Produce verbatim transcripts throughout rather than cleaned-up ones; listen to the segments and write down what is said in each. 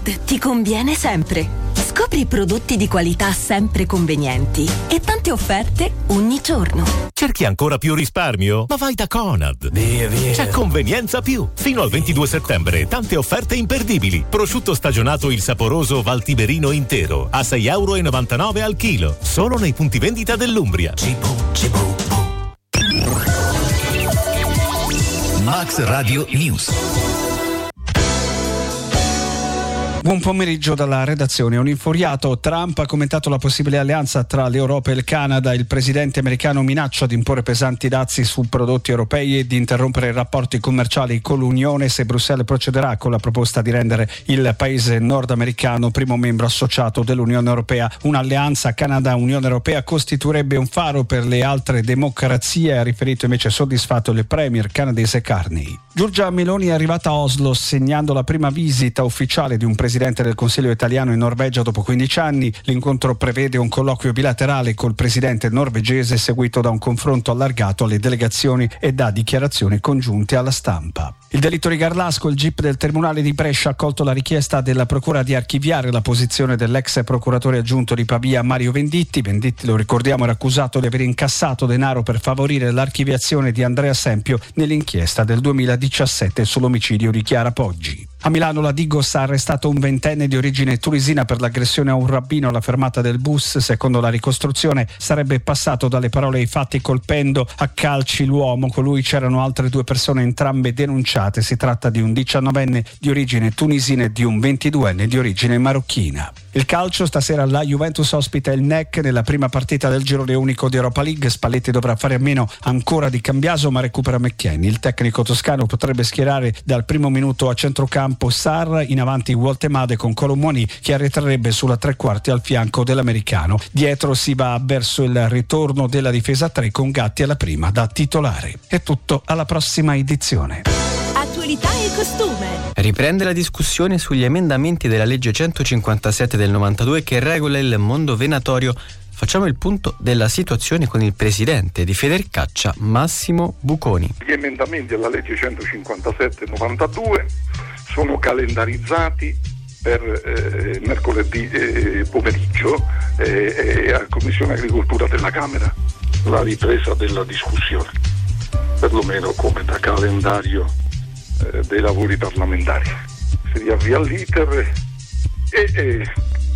Mastercard ti conviene sempre. Scopri prodotti di qualità sempre convenienti e tante offerte ogni giorno. Cerchi ancora più risparmio? Ma vai da Conad. Via, via. C'è Convenienza Più. Fino al ventidue settembre, tante offerte imperdibili. Prosciutto stagionato il saporoso Valtiberino intero a sei virgola novantanove euro al chilo. Solo nei punti vendita dell'Umbria. Cibo, cibo, Max Radio News. Buon pomeriggio dalla redazione. Un infuriato Trump ha commentato la possibile alleanza tra l'Europa e il Canada. Il presidente americano minaccia di imporre pesanti dazi su prodotti europei e di interrompere i rapporti commerciali con l'Unione se Bruxelles procederà con la proposta di rendere il paese nordamericano primo membro associato dell'Unione Europea. Un'alleanza Canada-Unione Europea costituirebbe un faro per le altre democrazie, ha riferito invece soddisfatto il premier canadese Carney. Giorgia Meloni è arrivata a Oslo segnando la prima visita ufficiale di un presidente Presidente del Consiglio italiano in Norvegia dopo quindici anni. L'incontro prevede un colloquio bilaterale col presidente norvegese seguito da un confronto allargato alle delegazioni e da dichiarazioni congiunte alla stampa. Il delitto di Garlasco, il G I P del Tribunale di Brescia ha accolto la richiesta della Procura di archiviare la posizione dell'ex procuratore aggiunto di Pavia Mario Venditti. Venditti, lo ricordiamo, era accusato di aver incassato denaro per favorire l'archiviazione di Andrea Sempio nell'inchiesta del duemiladiciassette sull'omicidio di Chiara Poggi. A Milano la Digos ha arrestato un ventenne di origine tunisina per l'aggressione a un rabbino alla fermata del bus. Secondo la ricostruzione sarebbe passato dalle parole ai fatti colpendo a calci l'uomo. Con lui c'erano altre due persone, entrambe denunciate. Si tratta di un diciannovenne di origine tunisina e di un ventiduenne di origine marocchina. Il calcio, stasera la Juventus ospita il N E C nella prima partita del girone unico di Europa League. Spalletti dovrà fare a meno ancora di Cambiaso ma recupera McKennie. Il tecnico toscano potrebbe schierare dal primo minuto a centrocampo Sarr, in avanti Woltemade con Colomoni che arretrerebbe sulla tre quarti al fianco dell'americano. Dietro si va verso il ritorno della difesa tre con Gatti alla prima da titolare. È tutto, alla prossima edizione. Attualità e costume. Riprende la discussione sugli emendamenti della legge centocinquantasette del novantadue che regola il mondo venatorio. Facciamo il punto della situazione con il presidente di Federcaccia, Massimo Buconi. Gli emendamenti alla legge centocinquantasette novantadue sono calendarizzati per eh, mercoledì eh, pomeriggio eh, eh, a Commissione Agricoltura della Camera, la ripresa della discussione, perlomeno come da calendario eh, dei lavori parlamentari. Si riavvia l'iter e eh,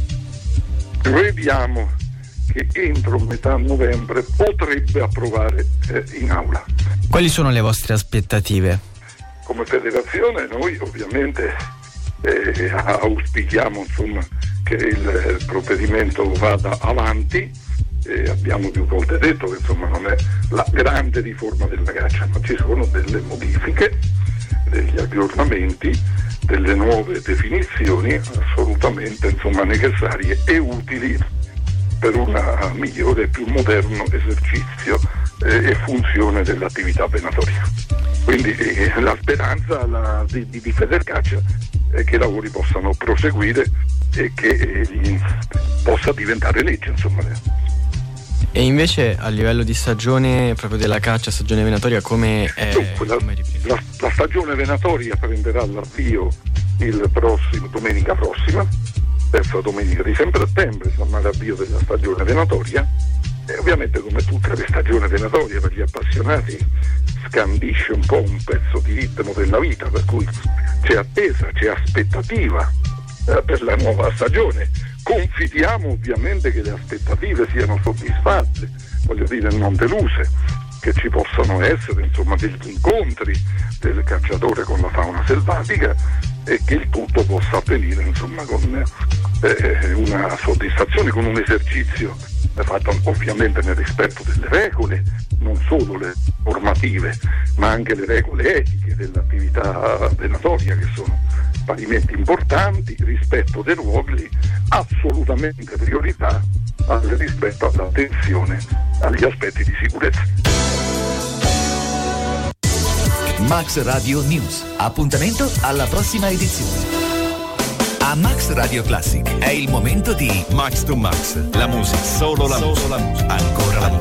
crediamo che entro metà novembre potrebbe approvare eh, in aula. Quali sono le vostre aspettative? Come federazione noi ovviamente eh, auspichiamo insomma, che il provvedimento vada avanti. Eh, abbiamo più volte detto che insomma, non è la grande riforma della caccia, ma ci sono delle modifiche, degli aggiornamenti, delle nuove definizioni assolutamente insomma, necessarie e utili per un migliore e più moderno esercizio eh, e funzione dell'attività venatoria. Quindi eh, la speranza la, di, di Federcaccia è che i lavori possano proseguire e che eh, possa diventare legge, insomma. E invece a livello di stagione proprio della caccia, stagione venatoria, come è? Dunque, la, come la, la stagione venatoria prenderà l'avvio il prossimo, domenica prossima, terza domenica di settembre, insomma l'avvio della stagione venatoria. E ovviamente come tutte le stagioni venatorie per gli appassionati scandisce un po' un pezzo di ritmo della vita, per cui c'è attesa, c'è aspettativa eh, per la nuova stagione. Confidiamo ovviamente che le aspettative siano soddisfatte, voglio dire non deluse, che ci possano essere insomma degli incontri del cacciatore con la fauna selvatica e che il tutto possa avvenire insomma con eh, una soddisfazione, con un esercizio fatto ovviamente nel rispetto delle regole, non solo le normative ma anche le regole etiche dell'attività venatoria, che sono parimenti importanti, rispetto dei luoghi, assolutamente priorità al rispetto all'attenzione agli aspetti di sicurezza. Max Radio News. Appuntamento alla prossima edizione. A Max Radio Classic è il momento di Max to Max, la musica, solo la musica, ancora la musica.